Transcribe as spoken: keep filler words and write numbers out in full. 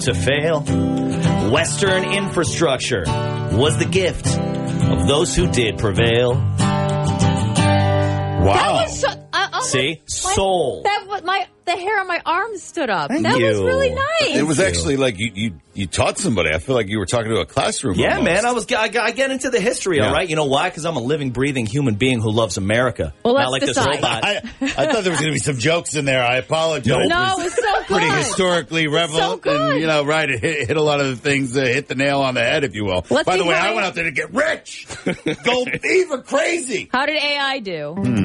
to fail. Western infrastructure was the gift of those who did prevail. That Wow. was so, uh, oh See? my, Soul. That was my the hair on my arms stood up. Thank that you. was really nice. It was actually like you, you, you taught somebody. I feel like you were talking to a classroom. Yeah, almost. man. I was I, I get into the history, Yeah. all right? You know why? Because I'm a living, breathing human being who loves America. Well, Not let's like decide. this robot. I, I thought there was going to be some jokes in there. I apologize. No, it was so good. Pretty historically relevant, so good. and you know, right? It hit, hit a lot of the things, uh, hit the nail on the head, if you will. Let's By the see way, how I I- went out there to get rich, go fever crazy. How did A I do?